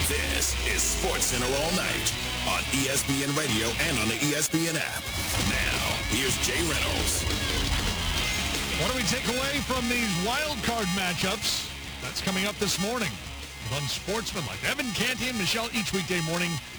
This is SportsCenter All Night on ESPN Radio and on the ESPN app. Now, here's Jay Reynolds. What do we take away from these wild card matchups? That's coming up this morning. Unsportsmanlike. Evan Canty and Michelle each weekday morning